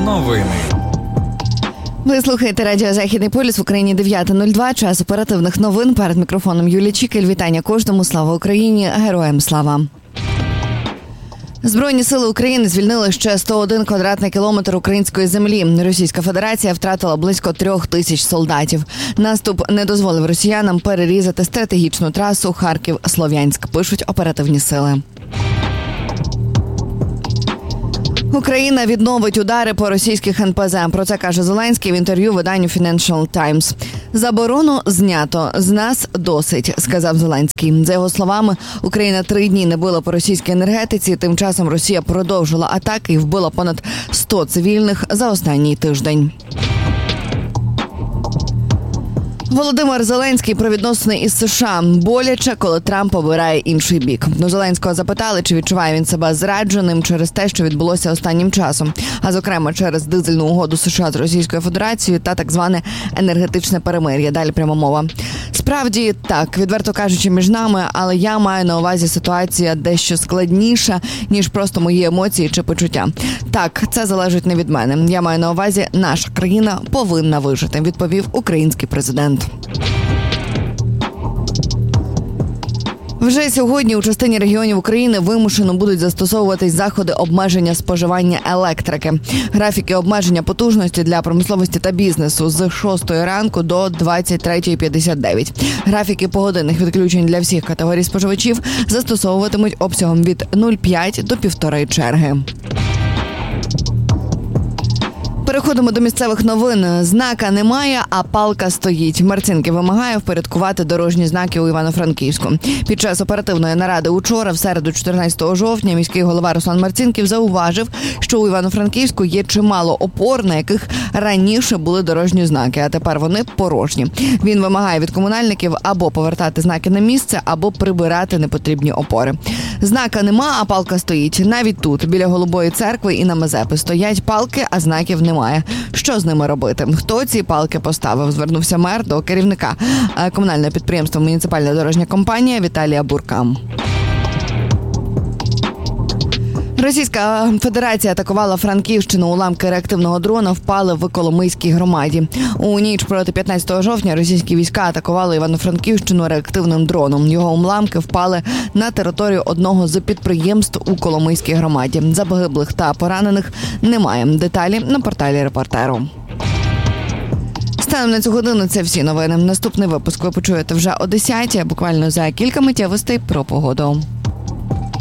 Новини. Ви слухаєте радіо «Західний полюс», в Україні 9:02, час оперативних новин. Перед мікрофоном Юлія Чікель. Вітання кожному. Слава Україні! Героям слава! Збройні сили України звільнили ще 101 квадратний кілометр української землі. Російська Федерація втратила близько 3000 солдатів. Наступ не дозволив росіянам перерізати стратегічну трасу Харків-Слов'янськ, пишуть оперативні сили. Україна відновить удари по російських НПЗ. Про це каже Зеленський в інтерв'ю виданню Financial Times. «Заборону знято. З нас досить», – сказав Зеленський. За його словами, Україна 3 дні не била по російській енергетиці. Тим часом Росія продовжила атаки і вбила понад 100 цивільних за останній тиждень. Володимир Зеленський про відносини із США. Боляче, коли Трамп обирає інший бік. До Зеленського запитали, чи відчуває він себе зрадженим через те, що відбулося останнім часом. А зокрема, через дизельну угоду США з Російською Федерацією та так зване енергетичне перемир'я. Далі пряма мова. Справді, так, відверто кажучи, між нами, але я маю на увазі ситуація дещо складніша, ніж просто мої емоції чи почуття. Так, це залежить не від мене. Я маю на увазі, наша країна повинна вижити, відповів український президент. Вже сьогодні у частині регіонів України вимушено будуть застосовуватись заходи обмеження споживання електрики. Графіки обмеження потужності для промисловості та бізнесу з 6 ранку до 23:59. Графіки погодинних відключень для всіх категорій споживачів застосовуватимуть обсягом від 0,5 до 1,5 черги. Переходимо до місцевих новин. Знака немає, а палка стоїть. Марцинків вимагає впорядкувати дорожні знаки у Івано-Франківську. Під час оперативної наради учора, в середу 14 жовтня, міський голова Руслан Марцинків зауважив, що у Івано-Франківську є чимало опор, на яких раніше були дорожні знаки, а тепер вони порожні. Він вимагає від комунальників або повертати знаки на місце, або прибирати непотрібні опори. Знака нема, а палка стоїть. Навіть тут, біля Голубої церкви і на Мазепи, стоять палки, а знаків немає. Що з ними робити? Хто ці палки поставив? Звернувся мер до керівника комунального підприємства «Муніципальна дорожня компанія» Віталія Бурка. Російська Федерація атакувала Франківщину. Уламки реактивного дрона впали в Коломийській громаді. У ніч проти 15 жовтня російські війська атакували Івано-Франківщину реактивним дроном. Його уламки впали на територію одного з підприємств у Коломийській громаді. Загиблих та поранених немає. Деталі на порталі «Репортеру». Станом на цю годину це всі новини. Наступний випуск ви почуєте вже о 10:00, буквально за кілька миттєвостей про погоду.